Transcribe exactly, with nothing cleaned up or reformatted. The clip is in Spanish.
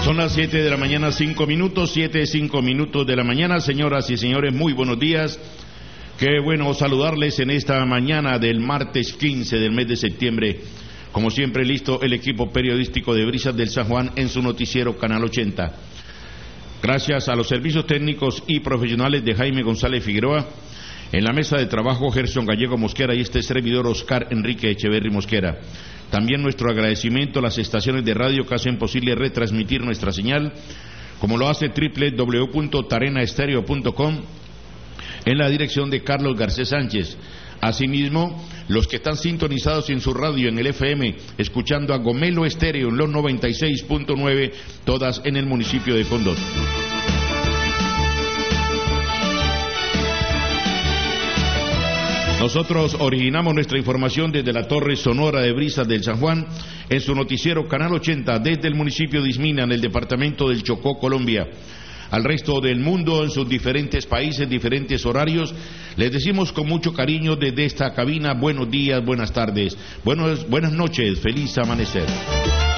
Son las siete de la mañana, cinco minutos, siete, cinco minutos de la mañana. Señoras y señores, muy buenos días. Qué bueno saludarles en esta mañana del martes quince del mes de septiembre. Como siempre, listo el equipo periodístico de Brisas del San Juan en su noticiero Canal ochenta. Gracias a los servicios técnicos y profesionales de Jaime González Figueroa. En la mesa de trabajo, Gerson Gallego Mosquera y este servidor Oscar Enrique Echeverry Mosquera. También nuestro agradecimiento a las estaciones de radio que hacen posible retransmitir nuestra señal, como lo hace doble u doble u doble u punto tarena estéreo punto com, en la dirección de Carlos Garcés Sánchez. Asimismo, los que están sintonizados en su radio en el F M, escuchando a Gomelo Estéreo en los noventa y seis punto nueve, todas en el municipio de Condón. Nosotros originamos nuestra información desde la Torre Sonora de Brisas del San Juan, en su noticiero Canal ochenta, desde el municipio de Ismina, en el departamento del Chocó, Colombia. Al resto del mundo, en sus diferentes países, diferentes horarios, les decimos con mucho cariño desde esta cabina, buenos días, buenas tardes, buenos, buenas noches, feliz amanecer.